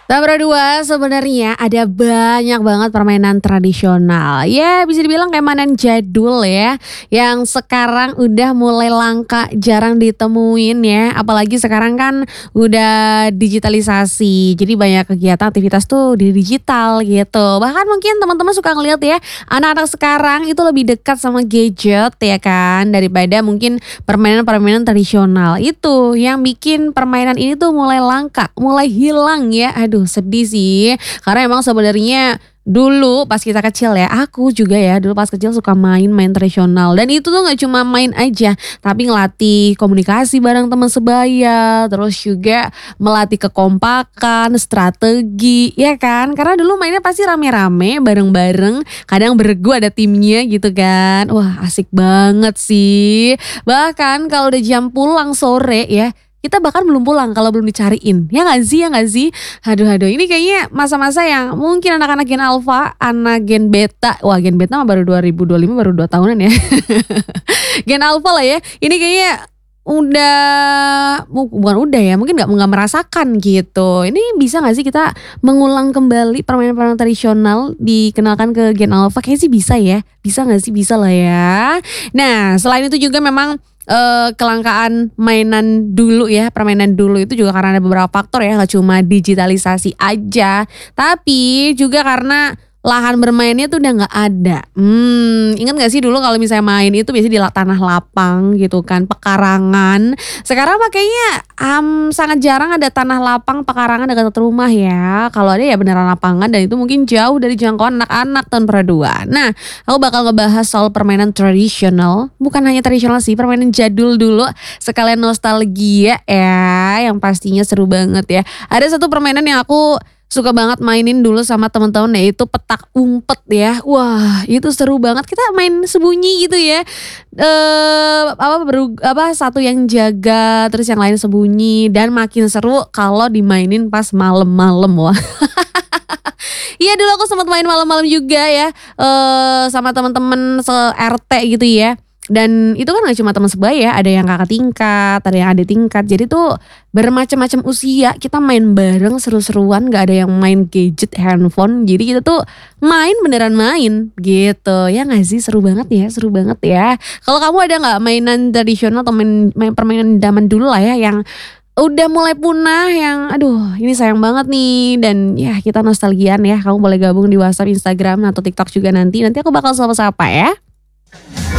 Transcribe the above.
Nomor 2 sebenarnya ada banyak banget permainan tradisional. Ya bisa dibilang kayak mainan jadul ya, yang sekarang udah mulai langka, jarang ditemuin ya. Apalagi sekarang kan udah digitalisasi, jadi banyak kegiatan aktivitas tuh di digital gitu. Bahkan mungkin teman-teman suka ngeliat ya, anak-anak sekarang itu lebih dekat sama gadget ya kan, daripada mungkin permainan-permainan tradisional. Itu yang bikin permainan ini tuh mulai langka, mulai hilang ya. Aduh sedih sih. Karena emang sebenarnya dulu pas kita kecil ya, aku juga ya dulu pas kecil suka main tradisional. Dan itu tuh nggak cuma main aja, tapi ngelatih komunikasi bareng teman sebaya, terus juga melatih kekompakan, strategi, ya kan? Karena dulu mainnya pasti rame-rame, bareng-bareng, kadang beregu ada timnya gitu kan. Wah, asik banget sih. Bahkan kalau udah jam pulang sore ya, kita bahkan belum pulang kalau belum dicariin. Ya nggak sih, ya nggak sih? Aduh aduh, ini kayaknya masa-masa yang mungkin anak-anak Gen Alpha, anak Gen Beta, wah Gen Beta mah baru 2025, baru 2 tahunan ya. Gen Alpha lah ya, ini kayaknya udah bukan udah ya, mungkin nggak merasakan gitu. Ini bisa nggak sih kita mengulang kembali permainan-permainan tradisional dikenalkan ke Gen Alpha? Kayaknya sih bisa ya, bisa nggak sih? Bisa lah ya. Nah selain itu juga memang kelangkaan mainan dulu ya, permainan dulu itu juga karena ada beberapa faktor ya, nggak cuma digitalisasi aja, tapi juga karena lahan bermainnya tuh udah nggak ada. Ingat nggak sih dulu kalau misalnya main itu biasanya di tanah lapang gitu kan, pekarangan. Sekarang mah kayaknya, sangat jarang ada tanah lapang, pekarangan dekat rumah ya. Kalau ada ya beneran lapangan dan itu mungkin jauh dari jangkauan anak-anak tahun peraduan. Nah, aku bakal ngebahas soal permainan tradisional, bukan hanya tradisional sih, permainan jadul dulu, sekalian nostalgia ya, yang pastinya seru banget ya. Ada satu permainan yang aku suka banget mainin dulu sama teman-teman yaitu petak umpet ya. Wah, itu seru banget. Kita main sembunyi gitu ya. Satu yang jaga, terus yang lain sembunyi dan makin seru kalau dimainin pas malam-malam. Wah. Iya dulu aku sempat main malam-malam juga ya, sama teman-teman se-RT gitu ya. Dan itu kan gak cuma teman sebaya, ada yang kakak tingkat, ada yang adik tingkat. Jadi tuh bermacam-macam usia kita main bareng seru-seruan, gak ada yang main gadget, handphone. Jadi kita tuh main beneran main gitu. Ya gak sih, seru banget ya, seru banget ya. Kalau kamu ada gak mainan tradisional atau main permainan zaman dulu lah ya yang udah mulai punah, yang aduh ini sayang banget nih, dan ya kita nostalgian ya. Kamu boleh gabung di WhatsApp, Instagram atau TikTok juga nanti. Nanti aku bakal sapa-sapa ya.